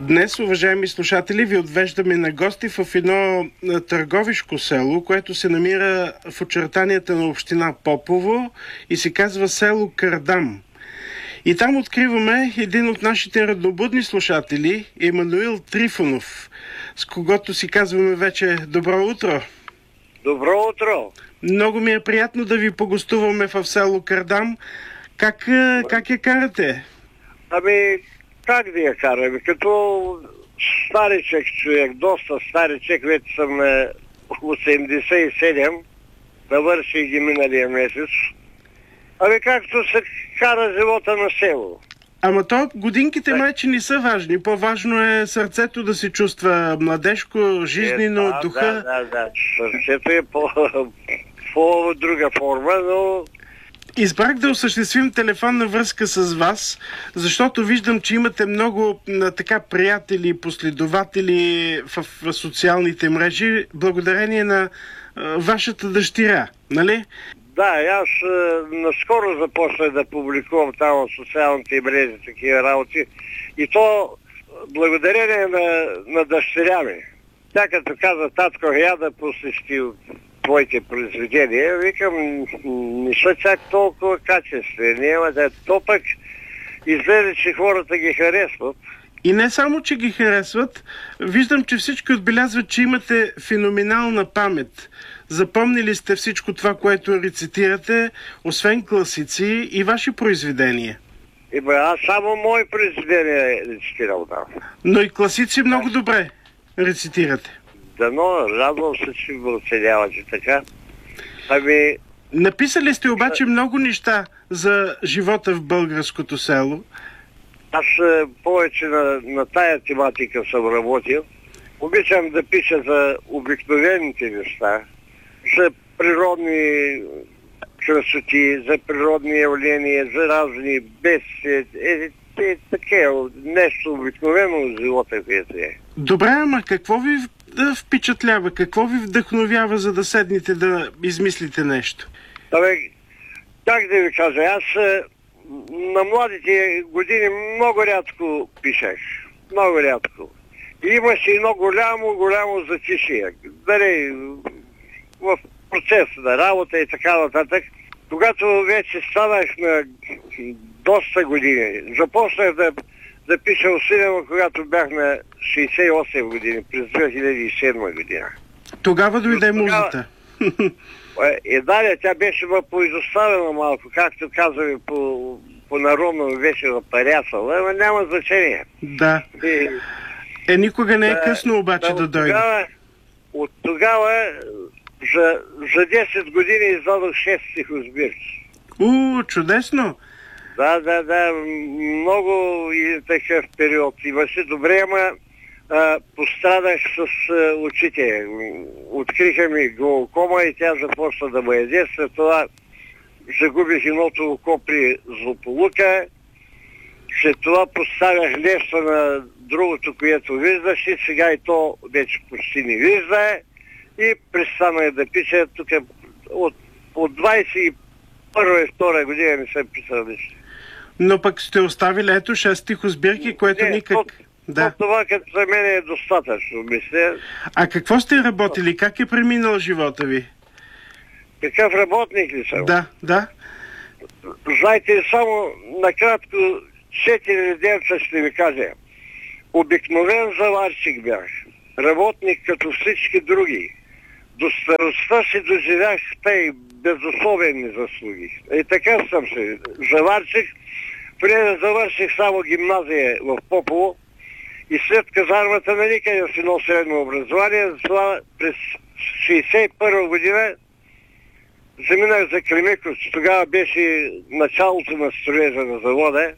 Днес, уважаеми слушатели, ви отвеждаме на гости в едно търговишко село, което се намира в очертанията на община Попово и се казва село Кардам. И там откриваме един от нашите раднобудни слушатели, Емануил Трифонов, с когото си казваме вече добро утро. Добро утро! Много ми е приятно да ви погостуваме в село Кардам. Как я карате? Ами, как да я караме? Като стари човек, доста стари човек, вече съм на 87, навърших ги миналия месец. Ами както се кара живота на село. Ама то годинките майче не са важни. По-важно е сърцето да се чувства младежко, жизнено, духа. Да. Сърцето е по друга форма, но... Избрах да осъществим телефонна връзка с вас, защото виждам, че имате много така приятели, последователи в социалните мрежи, благодарение на вашата дъщеря, нали? Да, аз наскоро започнах да публикувам там в социалните мрежи такива работи. И то благодарение на дъщеря ми. Тя като каза: татко, я да посещи твоите произведения, викам, не са чак толкова качествени, то пък изглежда, че хората ги харесват. И не само, че ги харесват, виждам, че всички отбелязват, че имате феноменална памет. Запомнили сте всичко това, което рецитирате, освен класици и ваши произведения. Аз само мои произведения рецитирал там. Но и класици много добре рецитирате. Дано, радвам се, че го оценявате така. Ами... Написали сте обаче много неща за живота в българското село. Аз повече на тая тематика съм работил. Обичам да пиша за обикновените неща, за природни красоти, за природни явления, за разни бедствия. Такива, нещо обикновено в живота, което е. Добре, ама какво ви впечатлява, какво ви вдъхновява, за да седнете да измислите нещо? Абе, как да ви кажа, аз на младите години много рядко пишех. Много рядко. И имаше едно голямо затишие. Дали, в процеса на работа и така нататък. Когато вече станах на доста години, започнах да пиша усилено, когато бях на 68 години, през 2007 година. Тогава дойде музата. Далее тя беше поизоставена малко, както казваме по народно, беше напарясала, но няма значение. Да. Никога не е късно обаче да дойде. От тогава за 10 години издадох 6 стихосбирки. Чудесно! Да, много и такъв период имаше. Добре, ама пострадах с очите. Откриха ми глаукома и тя започна да ме яде. След това загубих едното око при злополука. След това поставях нещо на другото, което виждаш, и сега и то вече почти не вижда. И престанах да пиша. Тук от 21 и 2 година не съм писал нищо. Но пък сте оставили ето 6 стихосбирки, което никак... Да. Това като за мен е достатъчно, мисля. А какво сте работили? Как е преминал живота ви? Какъв работник ли съм? Да. Знаете, само накратко 4 денца ще ви кажа. Обикновен заварчик бях. Работник като всички други. До старостта си доживях тъй безусловени заслуги. И така съм се заварчик. Преди да завърших само гимназия в Попово и след казармата на никъде с едно средно образование, затова през 61 година заминах за Кремиковци. Тогава беше началото на строежа на завода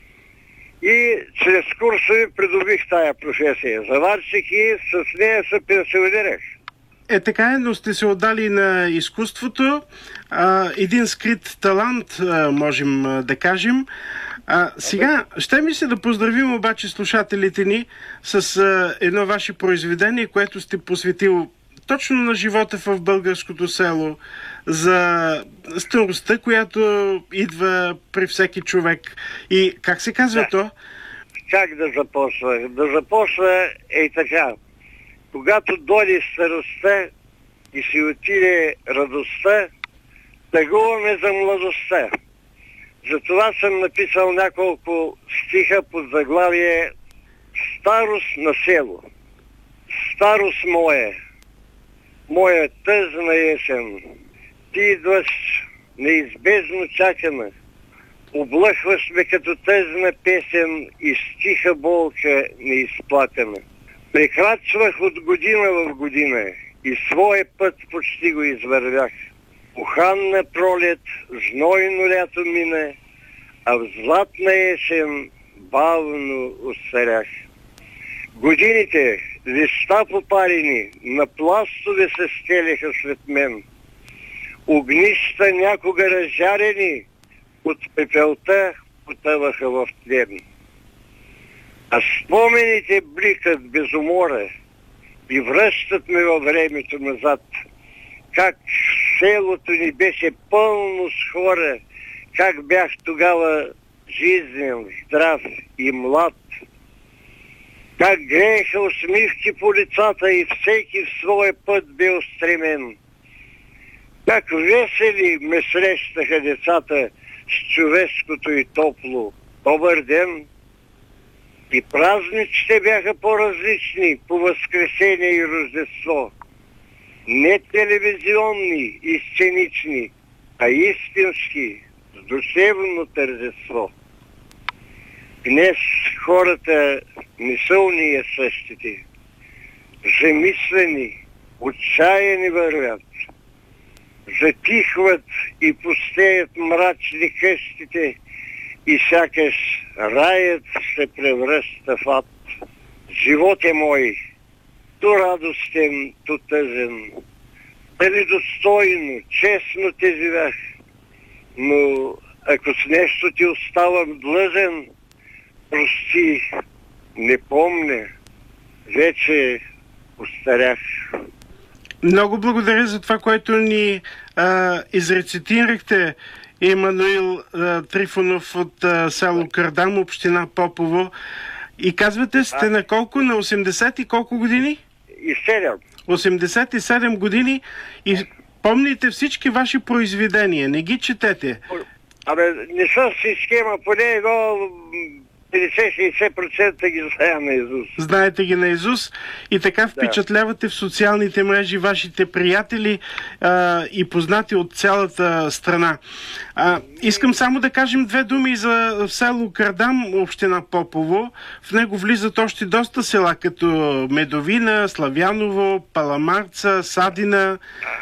и чрез курсови придобих тая професия заварчик и с нея се пенсионирах. Така е, но сте се отдали на изкуството. Един скрит талант, можем да кажем. Сега, ще ми се да поздравим обаче слушателите ни с едно ваше произведение, което сте посветил точно на живота в българското село, за старостта, която идва при всеки човек. И как се казва то? как да започна? Да започна така. Когато дойде старостта и си отиде радостта, тъгуваме за младостта. Затова съм написал няколко стиха под заглавие "Старост на село". Старост моя тъжна есен, ти идваш неизбежно чакана, облъхваш ме като тъжна песен и стиха болка неизплатена. Прекрачвах от година в година и своя път почти го извървях. Уханна пролет, знойно лято мина, а в златна есен бавно остарях. Годините, листа попарени, на пластове се стелеха след мен. Огнища някога разжарени, от пепелта потъваха в тлен. А спомените бликат без умора и връщат ме във времето назад. Как селото ни беше пълно с хора, как бях тогава жизнен, здрав и млад. Как грееха усмивки по лицата и всеки в своя път бе устремен. Как весели ме срещаха децата с човешкото и топло добър ден. И празниците бяха по-различни по Възкресение и Рождество. Не телевизионни и сценични, а истински, с душевно тържество. Днес хората не са уния същите. Замислени, отчаяни вървят. Затихват и пустеят мрачни къщите и сякаш раят се превръща в ад. Живот е мой, то радостен, то тъжен. Дали достойно, честно те живях, но ако с нещо ти оставам длъжен, прости, не помня, вече остарях. Много благодаря за това, което ни изрецитирахте, Емануил Трифонов от село Кардам, община Попово. И казвате, сте на колко? На 80 и колко години? И 7. 87 години и помните всички ваши произведения, не ги четете. Абе, не са всички, ама поне едно 50-60% ги знаем наизуст. Знаете ги наизуст и така впечатлявате в социалните мрежи вашите приятели и познати от цялата страна. Искам само да кажем две думи за село Кардам, община Попово. В него влизат още доста села, като Медовина, Славяново, Паламарца, Садина,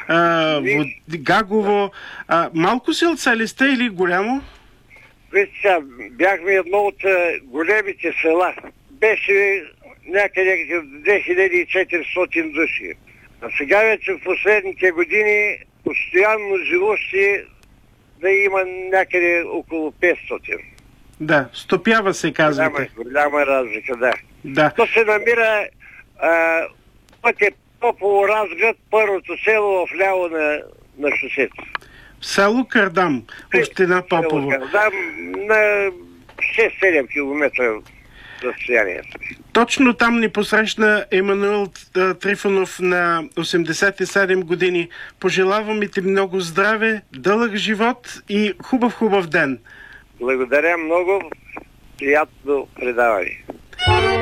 Гагово. Малко селца ли сте или голямо? Вижте, бяхме едно от големите села. Беше някъде 2400 души. А сега вече в последните години постоянно живущи да има някъде около 500. Да, стопява се, казвате. Голяма разлика, да. То се намира пътя Попово Разград, първото село в ляво на шосето. Село Кардам, община Попово. Село Кардам на 6-7 км разстояние. Точно там ни посрещна Емануил Трифонов на 87 години. Пожелавам ти много здраве, дълъг живот и хубав ден. Благодаря много. Приятно предаване.